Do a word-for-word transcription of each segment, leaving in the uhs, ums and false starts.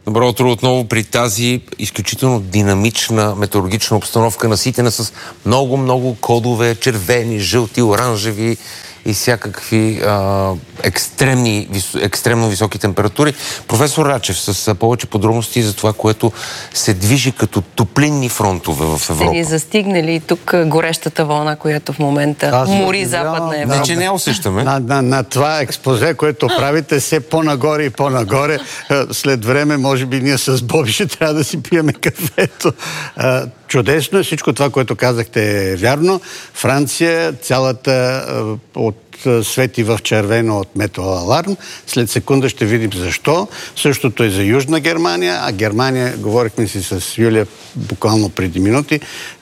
Добро утро отново при тази изключително динамична метеорологична обстановка, наситена с много-много кодове, червени, жълти, оранжеви и всякакви а, екстремни, вис, екстремно високи температури. Професор Рачев, с повече подробности за това, което се движи като топлинни фронтове в Европа. Сте ни застигнали тук горещата вълна, която в момента Аз мори Западна Европа? Не, че не усещаме. На, на, на това експозе, което правите все по-нагоре и по-нагоре, след време, може би ние с Боби ще трябва да си пиеме кафето. Чудесно е, всичко това, което казахте е вярно. Франция, цялата от свети в червено от метеоаларм. След секунда ще видим защо. Същото е за Южна Германия, а Германия, говорихме си с Юлия буквално преди минути,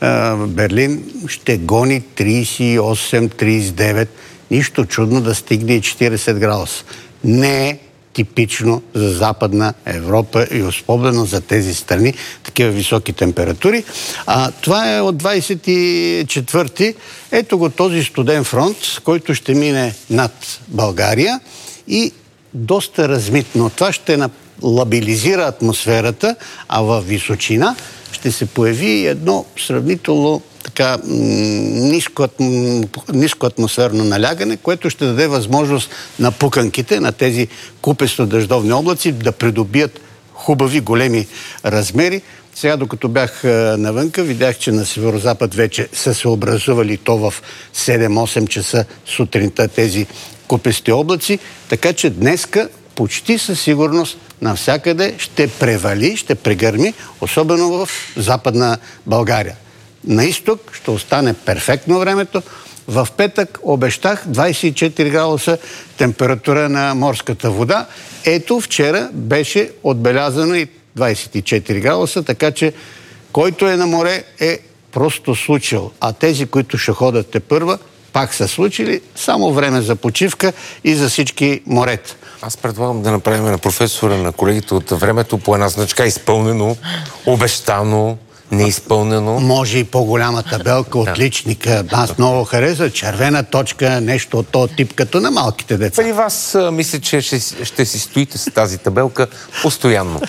Берлин ще гони трийсет и осем трийсет и девет. Нищо чудно да стигне и четирийсет градуса. Не е типично за Западна Европа и особено за тези страни, такива високи температури. А, това е от двайсет и четвърти. Ето го този студен фронт, който ще мине над България и доста размитно. Това ще лабилизира атмосферата, а във височина ще се появи едно сравнително така ниско, ниско атмосферно налягане, което ще даде възможност на пуканките, на тези купесто-дъждовни облаци да придобият хубави, големи размери. Сега, докато бях навънка, видях, че на северозапад вече са се образували то в седем-осем часа сутринта тези купести облаци, така че днеска почти със сигурност навсякъде ще превали, ще прегърми, особено в Западна България. На изток ще остане перфектно времето. В петък обещах двайсет и четири градуса температура на морската вода. Ето, вчера беше отбелязано и двайсет и четири градуса, така че който е на море е просто случил. А тези, които ще ходят тепърва, пак са случили. Само време за почивка и за всички морета. Аз предлагам да направим на професора, на колегите от времето по една значка изпълнено, обещано, неизпълнено. Може и по-голяма табелка от личника. Аз много хареса. Червена точка, нещо от този тип, като на малките деца. При вас мисля, че ще, ще си стоите с тази табелка постоянно.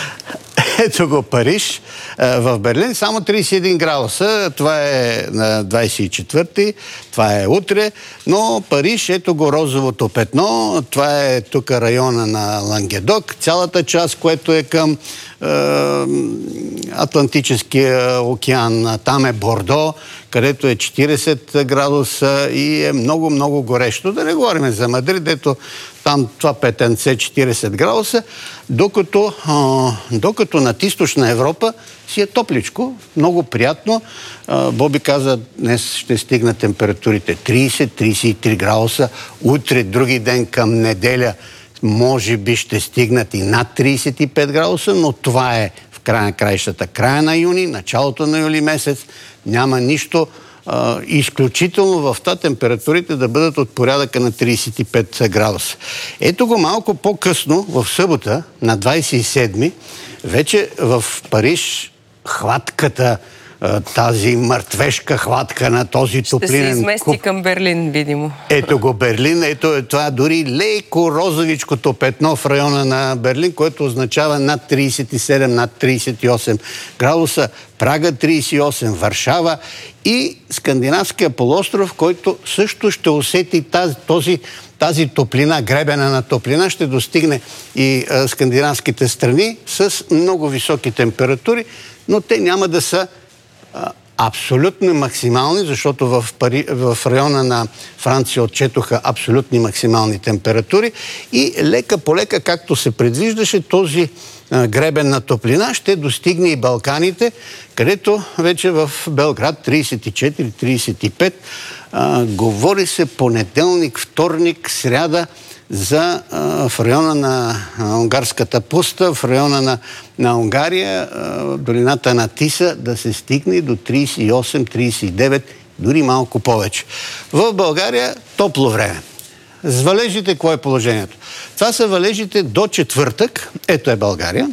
Ето го Париж. В Берлин само трийсет и един градуса. Това е на двайсет и четвърти. Това е утре. Но Париж, ето го розовото петно. Това е тук района на Лангедок. Цялата част, което е към е, Атлантическия океан. Там е Бордо, където е четирийсет градуса и е много-много горещо. Да не говорим за Мадрид, дето там това петенце четирийсет градуса, докато, а, докато над източна Европа си е топличко, много приятно. А, Боби каза, днес ще стигна температурите трийсет до трийсет и три градуса. Утре, други ден към неделя, може би ще стигнат и над трийсет и пет градуса, но това е в края на краищата. Края на юни, началото на юли месец, няма нищо Uh, изключително в тази температурите да бъдат от порядъка на трийсет и пет градуса. Ето го малко по-късно, в събота, на двайсет и седми, вече в Париж хватката, тази мъртвешка хватка на този топлинен куп. Ще се измести към Берлин, видимо. Ето го Берлин, ето е това дори леко розовичкото петно в района на Берлин, което означава над трийсет и седем, над трийсет и осем градуса. Прага трийсет и осем, Варшава и Скандинавския полуостров, който също ще усети тази, този, тази топлина, гребена на топлина, ще достигне и а, скандинавските страни с много високи температури, но те няма да са а, абсолютно максимални, защото в, Пари, в района на Франция отчетоха абсолютни максимални температури и лека по лека, както се предвиждаше, този а, гребен на топлина ще достигне и Балканите, където вече в Белград трийсет и четири трийсет и пет. А, говори се понеделник, вторник, сряда за а, в района на а, унгарската пуста, в района на, на Унгария, а, долината на Тиса, да се стигне до трийсет и осем трийсет и девет, дори малко повече. В България топло време. С валежите, какво е положението? Това са валежите до четвъртък. Ето е България.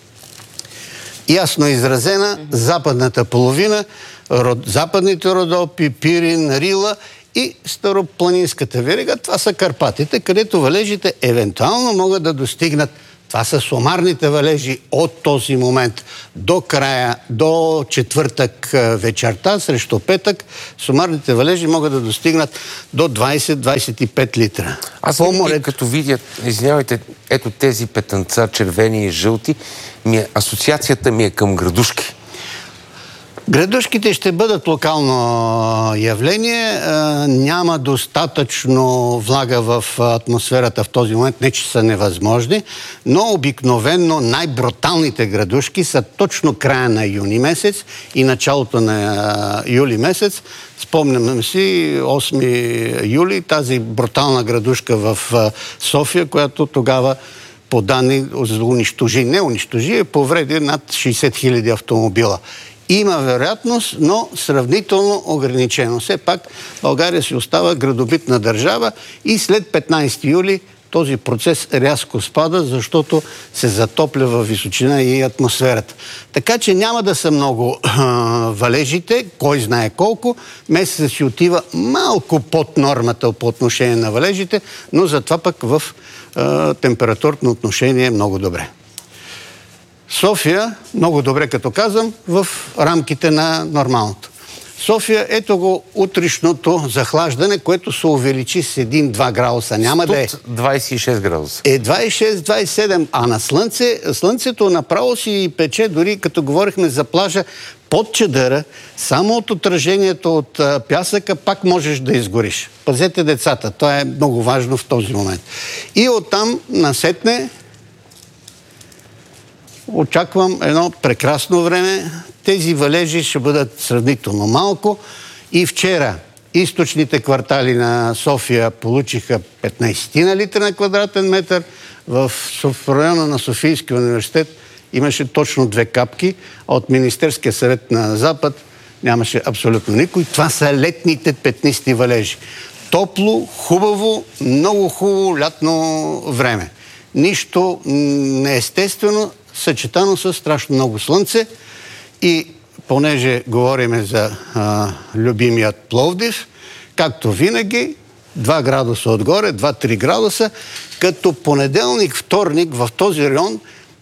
Ясно изразена западната половина, род, западните Родопи, Пирин, Рила и Старопланинската верига. Това са Карпатите, където валежите евентуално могат да достигнат Това са сумарните валежи от този момент до края, до четвъртък вечерта, срещу петък. Сумарните валежи могат да достигнат до двайсет до двайсет и пет литра. Аз морето... като видя, извинявайте, ето тези петънца, червени и жълти, ми е, асоциацията ми е към градушки. Градушките ще бъдат локално явление. Няма достатъчно влага в атмосферата в този момент, не че са невъзможни, но обикновено най-бруталните градушки са точно края на юни месец и началото на юли месец. Спомняме си осми юли, тази брутална градушка в София, която тогава по данни унищожи, не унищожи, повреди над шейсет хиляди автомобила. Има вероятност, но сравнително ограничено. Все пак България си остава градобитна държава и след петнайсети юли този процес рязко спада, защото се затопля във височина и атмосферата. Така че няма да са много а, валежите, кой знае колко. Месецът си отива малко под нормата по отношение на валежите, но затова пък в а, температурно отношение е много добре. София, много добре като казвам, в рамките на нормалното. София, ето го утрешното захлаждане, което се увеличи с един-два градуса. Няма да е... двайсет и шест градуса. Е двайсет и шест двайсет и седем, а на слънце, слънцето направо си пече, дори като говорихме за плажа, под чадъра, само от отражението от а, пясъка пак можеш да изгориш. Пазете децата, това е много важно в този момент. И оттам насетне очаквам едно прекрасно време. Тези валежи ще бъдат сравнително малко. И вчера източните квартали на София получиха петнайсет на литра на квадратен метър. В района на Софийския университет имаше точно две капки, а от Министерския съвет на Запад нямаше абсолютно никой. Това са летните петнисти валежи. Топло, хубаво, много хубаво лятно време. Нищо неестествено, съчетано с страшно много слънце. И понеже говорим за а, любимият Пловдив, както винаги, два градуса отгоре, два-три градуса, като понеделник, вторник в този район,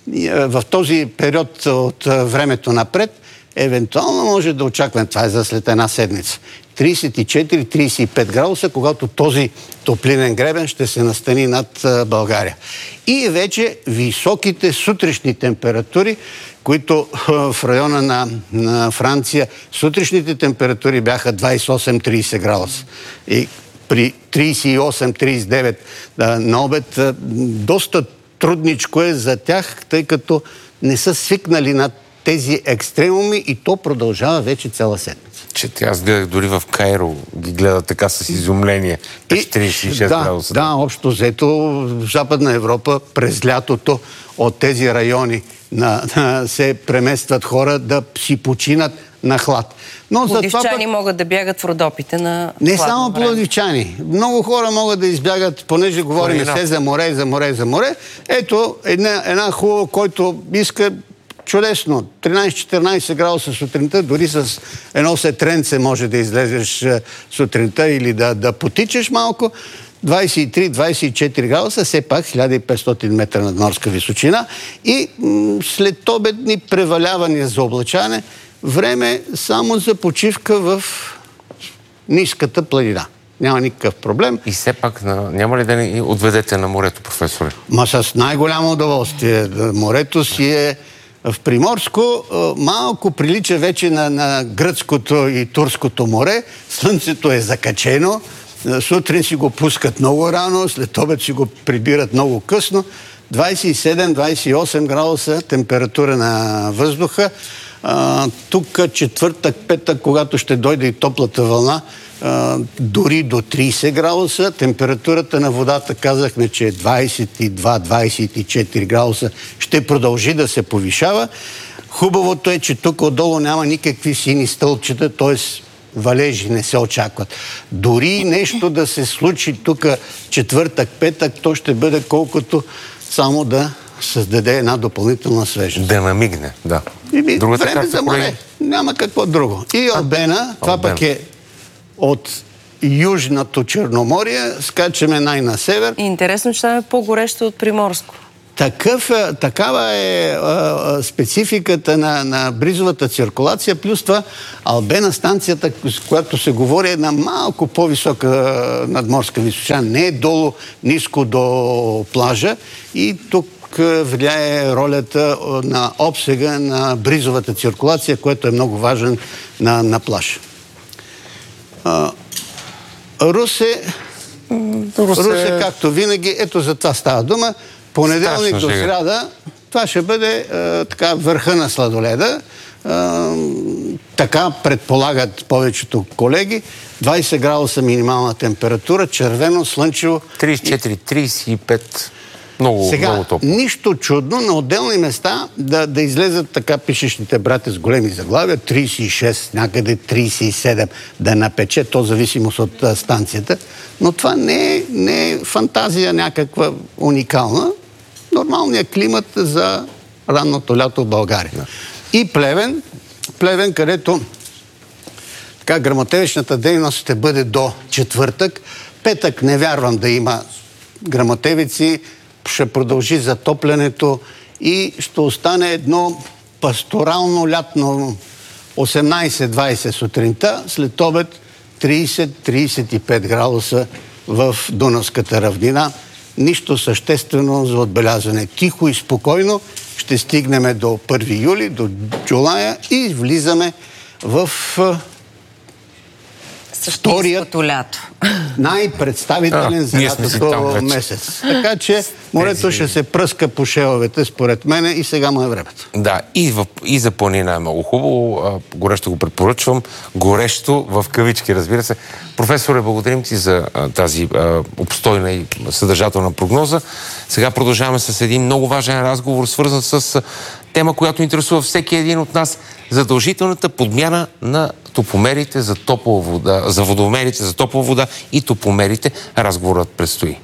в този период от времето напред, евентуално може да очакваме, това е за след една седмица, трийсет и четири трийсет и пет градуса, когато този топлинен гребен ще се настани над България. И вече високите сутрешни температури, които в района на, на Франция, сутрешните температури бяха двайсет и осем трийсет градуса. И при трийсет и осем трийсет и девет да, на обед доста трудничко е за тях, тъй като не са свикнали на тези екстремуми и то продължава вече цяла седмица. Че аз гледах дори в Кайро, ги гледа така с изумление. През трийсет и шест да, градуса. Да, общо взето в Западна Европа през лятото от тези райони на, на, се преместват хора да си починат на хлад. Но пловдивчани пък... могат да бягат в Родопите на Не само пловдивчани. Много хора могат да избягат, понеже говорим все за море, за море, за море. Ето една, една хубава, който иска чудесно. тринайсет-четиринайсет градуса сутринта, дори с едно сетренце може да излезеш сутринта или да, да потичеш малко. двайсет и три двайсет и четири градуса, все пак хиляда и петстотин метра над морска височина. И м- след обедни превалявания за облачане, време само за почивка в ниската планина. Няма никакъв проблем. И все пак няма ли да ни отведете на морето, професоре? Ма с най-голямо удоволствие. Морето си е в Приморско, малко прилича вече на, на гръцкото и турското море. Слънцето е закачено. Сутрин си го пускат много рано, след обед си го прибират много късно. двайсет и седем двайсет и осем градуса температура на въздуха. А, тук четвъртък, петък, когато ще дойде и топлата вълна, а, дори до трийсет градуса. Температурата на водата казахме, че е двайсет и два двайсет и четири градуса. Ще продължи да се повишава. Хубавото е, че тук отдолу няма никакви сини стълбчета, т.е. валежи не се очакват. Дори нещо да се случи тук четвъртък, петък, то ще бъде колкото само да създаде една допълнителна свежест. Да намигне, да. И Другата време за море. Колеги. Няма какво друго. И Албена, това пък е от Южното Черноморие, скачаме най-на север. И интересно, че там е по-горещо от Приморско. Такъв, такава е а, спецификата на, на бризовата циркулация, плюс това Албена, станцията, с която се говори, е на малко по-висока надморска височина, не е долу, ниско до плажа, и тук влияе ролята на обсега на бризовата циркулация, което е много важен на, на плаж. А, Русе, Русе, Русе, както винаги, ето за това става дума. Понеделник до сряда, това ще бъде а, така върха на сладоледа. А, така предполагат повечето колеги. двайсет градуса минимална температура, червено, слънчево. трийсет и четири трийсет и пет. Много, Сега, много топло. Нищо чудно на отделни места да, да излезат така пишещите брати с големи заглавия, трийсет и шест, някъде трийсет и седем, да напече, то зависимост от а, станцията. Но това не е, не е фантазия някаква уникална. Нормалният климат за ранното лято в България. Да. И Плевен, Плевен, където така гръмотевичната дейност ще бъде до четвъртък. Петък не вярвам да има гръмотевици, ще продължи затоплянето и ще остане едно пасторално лятно осемнайсет-двайсет сутринта, след обед трийсет до трийсет и пет градуса в Дунавската равнина. Нищо съществено за отбелязване. Тихо и спокойно ще стигнем до първи юли, до Джулая и влизаме в вторият лято. най-представителен а, за лятото месец. Така че морето ще се пръска по шеловете, според мене, и сега му е времето. Да, и, в, и за планина е много хубаво. А, горещо го препоръчвам. Горещо, в кавички, разбира се. Професоре, благодарим ти за а, тази а, обстойна и съдържателна прогноза. Сега продължаваме с един много важен разговор, свързан с а, тема, която интересува всеки един от нас. Задължителната подмяна на топомерите за топла вода, за водомерите за топла вода и топомерите. Разговорът предстои.